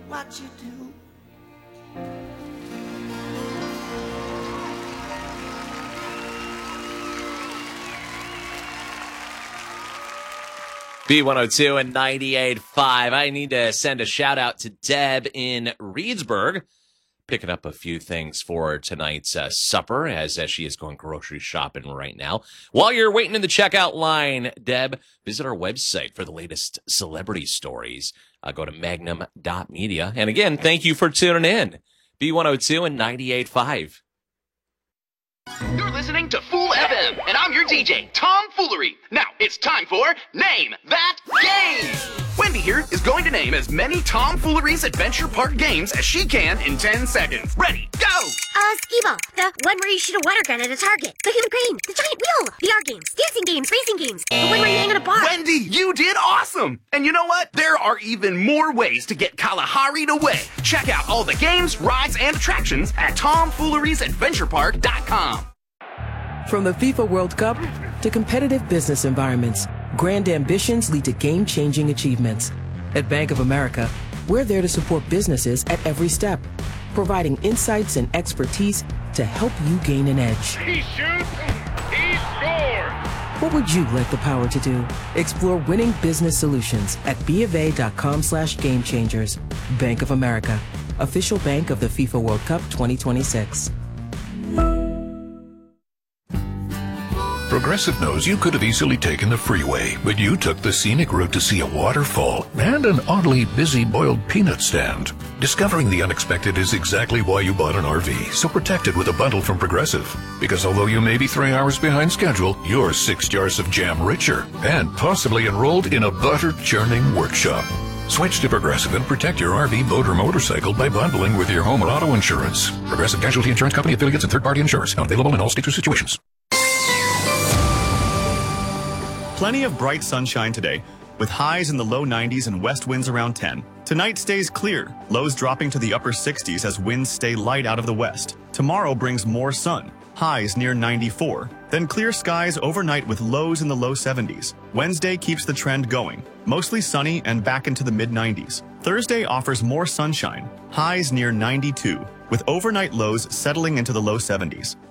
what you do. B102 and 98.5. I need to send a shout out to Deb in Reedsburg, picking up a few things for tonight's supper as she is going grocery shopping right now. While you're waiting in the checkout line, Deb, visit our website for the latest celebrity stories. Go to magnum.media. And again, thank you for tuning in. B102 and 98.5. You're listening to Fool FM, and I'm your DJ, Tom Foolery. Now, it's time for Name That Game! Wendy here is going to name as many Tom Foolery's Adventure Park games as she can in 10 seconds. Ready, go! Skee-Ball, the one where you shoot a water gun at a target, the human crane, the giant wheel, VR games, dancing games, racing games, the one where you hang on a bar. Wendy, you did awesome! And you know what? There are even more ways to get Kalahari'd away. Check out all the games, rides, and attractions at TomFoolery'sAdventurePark.com. From the FIFA World Cup to competitive business environments, grand ambitions lead to game-changing achievements. At Bank of America, we're there to support businesses at every step, providing insights and expertise to help you gain an edge. He shoots, he scores! What would you like the power to do? Explore winning business solutions at BofA.com/gamechangers. Bank of America, official bank of the FIFA World Cup 2026. Progressive knows you could have easily taken the freeway, but you took the scenic route to see a waterfall and an oddly busy boiled peanut stand. Discovering the unexpected is exactly why you bought an RV, so protect it with a bundle from Progressive. Because although you may be 3 hours behind schedule, you're 6 jars of jam richer and possibly enrolled in a butter-churning workshop. Switch to Progressive and protect your RV, boat, or motorcycle by bundling with your home and auto insurance. Progressive Casualty Insurance Company, affiliates, and third-party insurers. Not available in all states or situations. Plenty of bright sunshine today, with highs in the low 90s and west winds around 10. Tonight stays clear, lows dropping to the upper 60s as winds stay light out of the west. Tomorrow brings more sun, highs near 94. Then clear skies overnight with lows in the low 70s. Wednesday keeps the trend going, mostly sunny and back into the mid-90s. Thursday offers more sunshine, highs near 92, with overnight lows settling into the low 70s.